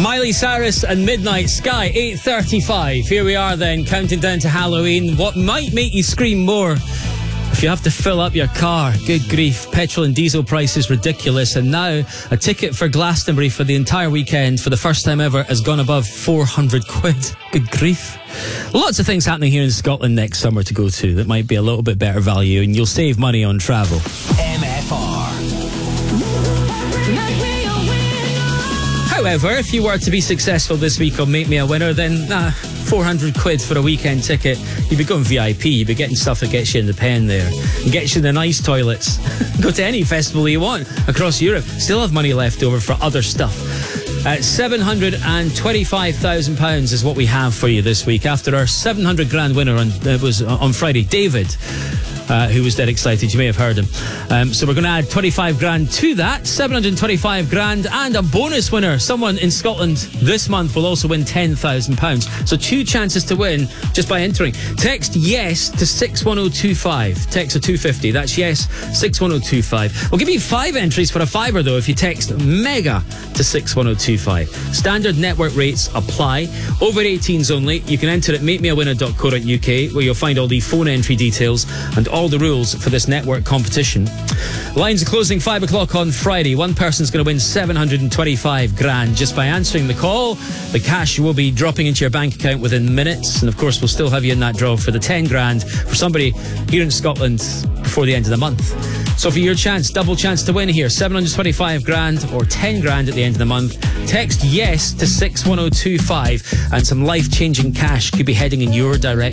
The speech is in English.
Miley Cyrus and Midnight Sky, 8:35. Here we are then, counting down to Halloween. What might make you scream more if you have to fill up your car? Good grief, petrol and diesel prices ridiculous. And now a ticket for Glastonbury for the entire weekend for the first time ever has gone above 400 quid. Good grief. Lots of things happening here in Scotland next summer to go to that might be a little bit better value, and you'll save money on travel. MFR. However, if you were to be successful this week on Make Me a Winner, then 400 quid for a weekend ticket, you'd be going VIP, you'd be getting stuff that gets you in the pen there, and gets you in the nice toilets. Go to any festival you want across Europe, still have money left over for other stuff. £725,000 is what we have for you this week after our 700 grand winner on Friday, David. Who was dead excited. You may have heard him. So we're going to add 25 grand to that, 725 grand, and a bonus winner. Someone in Scotland this month will also win £10,000. So 2 chances to win just by entering. Text yes to 61025. Text of 250. That's yes, 61025. We'll give you 5 entries for a fiver though if you text MEGA to 61025. Standard network rates apply. Over 18s only. You can enter at makemeawinner.co.uk where you'll find all the phone entry details and all the rules for this network competition. Lines are closing 5 o'clock on Friday. One person's going to win 725 grand just by answering the call. The cash will be dropping into your bank account within minutes, and of course we'll still have you in that draw for the 10 grand for somebody here in Scotland before the end of the month. So for your chance, double chance to win here, 725 grand or 10 grand at the end of the month, text yes to 61025 and some life-changing cash could be heading in your direction.